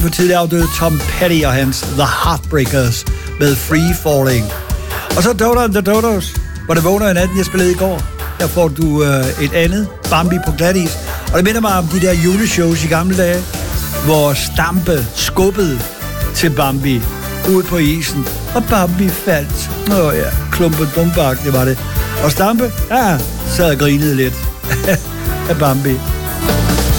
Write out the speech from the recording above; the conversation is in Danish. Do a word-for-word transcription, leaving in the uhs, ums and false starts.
For tidligere afdøde Tom Petty og hans The Heartbreakers med Free Falling. Og så Dodo and the Dodos, hvor det vågner i natten, jeg spillede i går. Der får du øh, et andet, Bambi på glatis. Og det minder mig om de der juleshows i gamle dage, hvor Stampe skubbede til Bambi ud på isen, og Bambi faldt. Åh ja, klumpe dumbak, det var det. Og Stampe, ja, sad og grinede lidt af Bambi.